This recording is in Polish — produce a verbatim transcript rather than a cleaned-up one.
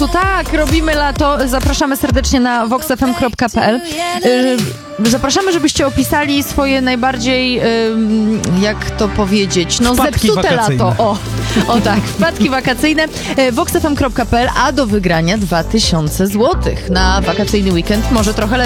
czasu. Tak, robimy lato. Zapraszamy serdecznie na vox f m kropka p l. Yy, zapraszamy, żebyście opisali swoje najbardziej, yy, jak to powiedzieć, no Wpadki zepsute wakacyjne. lato. O, o tak, wpadki wakacyjne. Yy, vox f m kropka p l, a do wygrania dwa tysiące złotych na wakacyjny weekend. Może trochę lepiej.